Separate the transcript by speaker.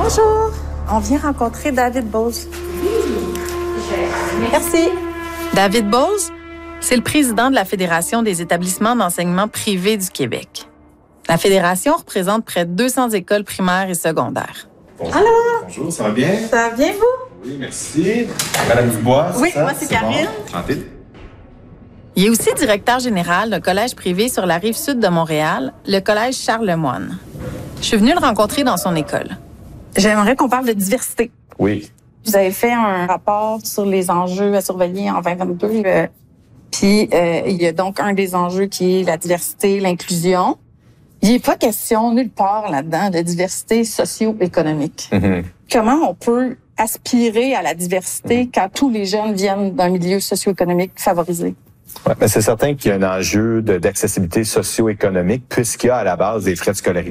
Speaker 1: Bonjour, on vient rencontrer David Bose. Merci.
Speaker 2: David Bose, c'est le président de la Fédération des établissements d'enseignement privés du Québec. La Fédération représente près de 200 écoles primaires et secondaires.
Speaker 3: Bonjour.
Speaker 1: Allô?
Speaker 3: Bonjour, ça va bien?
Speaker 1: Ça va bien, vous?
Speaker 3: Oui, merci. Madame Dubois,
Speaker 1: Oui,
Speaker 3: ça?
Speaker 1: moi, c'est Karine.
Speaker 3: Bon. Enchanté.
Speaker 2: Il est aussi directeur général d'un collège privé sur la rive sud de Montréal, le collège Charlemagne. Je suis venue le rencontrer dans son école.
Speaker 1: J'aimerais qu'on parle de diversité.
Speaker 3: Oui.
Speaker 1: Vous avez fait un rapport sur les enjeux à surveiller en 2022. Puis, il y a donc un des enjeux qui est la diversité, l'inclusion. Il n'est pas question nulle part là-dedans de diversité socio-économique.
Speaker 3: Mm-hmm.
Speaker 1: Comment on peut aspirer à la diversité quand tous les jeunes viennent d'un milieu socio-économique favorisé?
Speaker 4: Ouais, mais c'est certain qu'il y a un enjeu d'accessibilité socio-économique puisqu'il y a à la base des frais de scolarité.